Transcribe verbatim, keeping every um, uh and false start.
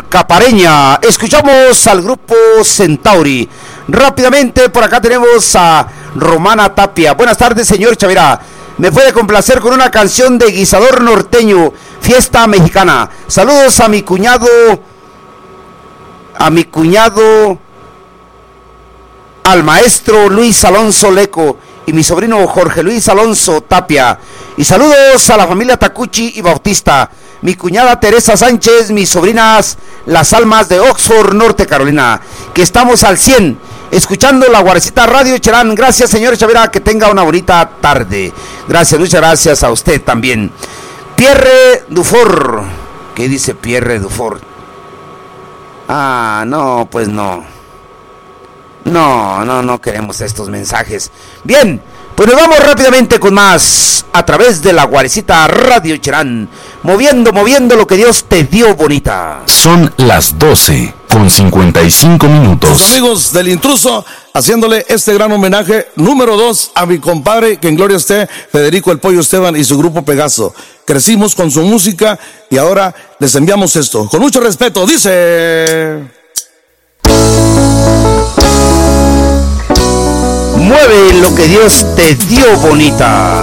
Capareña. Escuchamos al grupo Centauri. Rápidamente por acá tenemos a Romana Tapia. Buenas tardes, señor Chavira. Me puede complacer con una canción de Guisador Norteño, Fiesta Mexicana. Saludos a mi cuñado, a mi cuñado, al maestro Luis Alonso Leco y mi sobrino Jorge Luis Alonso Tapia. Y saludos a la familia Tacuchi y Bautista, mi cuñada Teresa Sánchez, mis sobrinas Las Almas de Oxford, Norte Carolina. Que estamos al cien, escuchando la Guarecita Radio Cherán. Gracias, señor Chavira, que tenga una bonita tarde. Gracias, muchas gracias a usted también. Pierre Dufour. ¿Qué dice Pierre Dufour? Ah, no, pues no. No, no, no queremos estos mensajes. Bien, pues nos vamos rápidamente con más a través de la Guarecita Radio Cherán. Moviendo, moviendo lo que Dios te dio, bonita. Son las doce con cincuenta y cinco minutos. Sus amigos del Intruso, haciéndole este gran homenaje número dos a mi compadre, que en gloria esté, Federico El Pollo Esteban y su grupo Pegaso. Crecimos con su música y ahora les enviamos esto. Con mucho respeto, dice... Mueve lo que Dios te dio, bonita.